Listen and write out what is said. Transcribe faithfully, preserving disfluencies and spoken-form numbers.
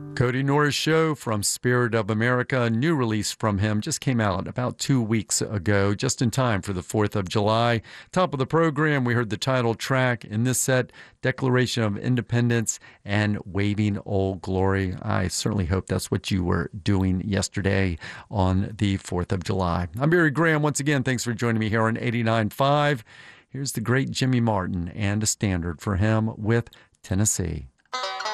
Cody Norris Show from Spirit of America. A new release from him just came out about two weeks ago, just in time for the fourth of July. Top of the program, we heard the title track. In this set, Declaration of Independence and Waving Old Glory. I certainly hope that's what you were doing yesterday on the fourth of July. I'm Barry Graham. Once again, thanks for joining me here on eighty-nine point five. Here's the great Jimmy Martin and a standard for him with Tennessee.